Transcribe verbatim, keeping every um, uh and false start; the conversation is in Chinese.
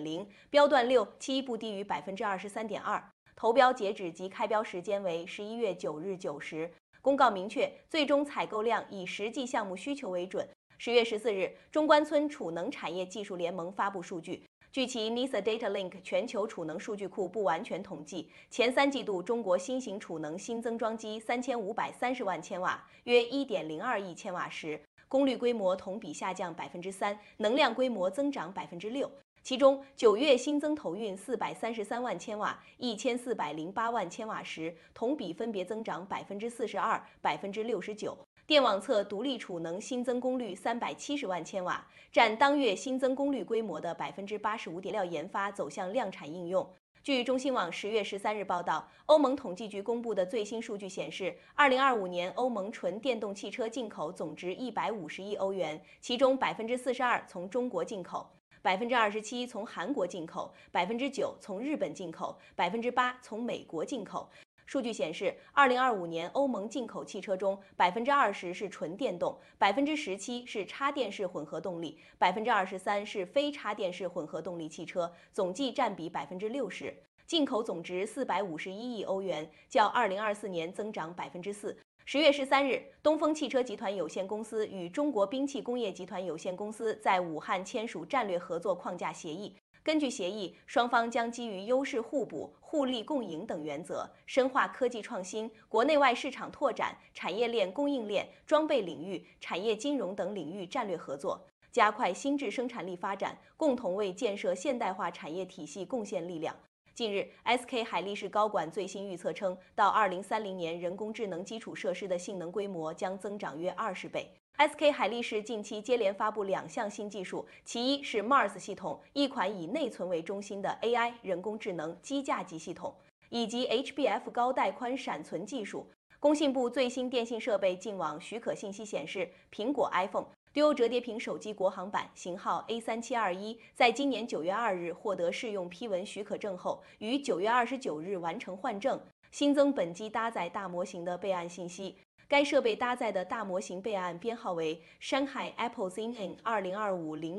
零，标段六期不低于百分之二十三点二。投标截止及开标时间为十一月九日九时。公告明确，最终采购量以实际项目需求为准。十月十四日，中关村储能产业技术联盟发布数据。据其 N I S A Data Link 全球储能数据库不完全统计，前三季度中国新型储能新增装机三千五百三十万千瓦，约一点零二亿千瓦时，功率规模同比下降百分之三，能量规模增长百分之六。其中，九月新增投运四百三十三万千瓦、一千四百零八万千瓦时，同比分别增长百分之四十二、百分之六十九。电网侧独立储能新增功率三百七十万千瓦，占当月新增功率规模的百分之八十五点六。研发走向量产应用。据中新网十月十三日报道，欧盟统计局公布的最新数据显示，二零二五年欧盟纯电动汽车进口总值一百五十亿欧元，其中百分之四十二从中国进口。百分之二十七从韩国进口，百分之九从日本进口，百分之八从美国进口。数据显示，二零二五年欧盟进口汽车中，百分之二十是纯电动，百分之十七是插电式混合动力，百分之二十三是非插电式混合动力汽车，总计占比百分之六十。进口总值四百五十一亿欧元，较二零二四年增长百分之四。十月十三日，东风汽车集团有限公司与中国兵器工业集团有限公司在武汉签署战略合作框架协议。根据协议，双方将基于优势互补、互利共赢等原则，深化科技创新、国内外市场拓展、产业链、供应链、装备领域、产业金融等领域战略合作，加快新质生产力发展，共同为建设现代化产业体系贡献力量。近日 ，S K 海力士高管最新预测称，到二零三零年，人工智能基础设施的性能规模将增长约二十倍。S K 海力士近期接连发布两项新技术，其一是 Mars 系统，一款以内存为中心的 A I 人工智能机架级系统，以及 H B F 高带宽闪存技术。工信部最新电信设备进网许可信息显示，苹果 iPhone Duo 折叠屏手机国行版型号 A 三七二一，在今年九月二日获得试用批文许可证后，于九月二十九日完成换证，新增本机搭载大模型的备案信息。该设备搭载的大模型备案编号为 Shanghai Apple Zenfone 二零二五零。